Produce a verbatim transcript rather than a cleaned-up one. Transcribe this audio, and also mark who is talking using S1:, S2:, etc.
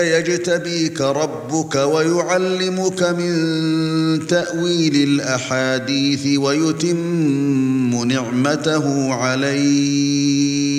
S1: يجتبيك ربك ويعلمك من تأويل الأحاديث ويتم نعمته عليك